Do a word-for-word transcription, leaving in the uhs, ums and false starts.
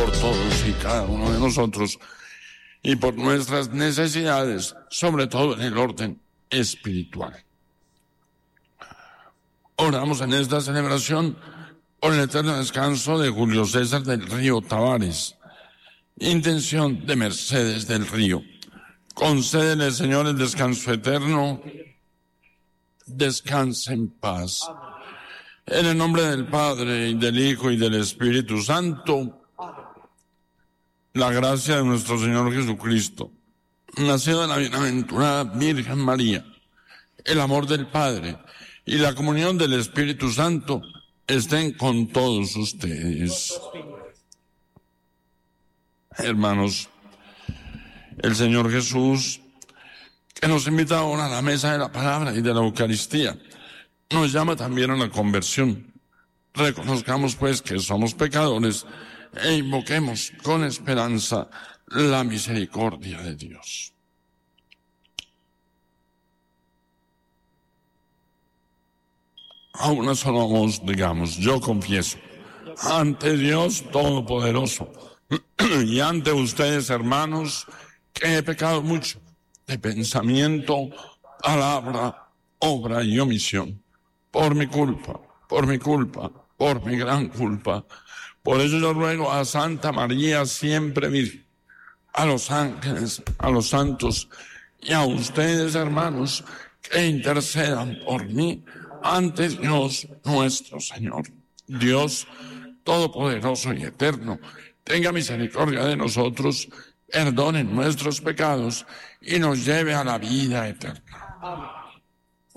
por todos y cada uno de nosotros y por nuestras necesidades, sobre todo en el orden espiritual. Oramos en esta celebración por el eterno descanso de Julio César del Río Tavares. Intención de Mercedes del Río. Concédele, Señor, el descanso eterno. Descanse en paz. En el nombre del Padre, y del Hijo, y del Espíritu Santo, la gracia de nuestro Señor Jesucristo, nacido de la bienaventurada Virgen María, el amor del Padre y la comunión del Espíritu Santo estén con todos ustedes. Hermanos, el Señor Jesús, que nos invita ahora a la mesa de la palabra y de la Eucaristía, nos llama también a la conversión. Reconozcamos pues que somos pecadores e invoquemos con esperanza la misericordia de Dios. A una sola voz digamos: yo confieso ante Dios Todopoderoso y ante ustedes, hermanos, que he pecado mucho de pensamiento, palabra, obra y omisión, por mi culpa, por mi culpa, por mi gran culpa. Por eso yo ruego a Santa María, siempre Virgen, a los ángeles, a los santos y a ustedes, hermanos, que intercedan por mí ante Dios nuestro Señor. Dios Todopoderoso y Eterno, tenga misericordia de nosotros, perdone nuestros pecados y nos lleve a la vida eterna.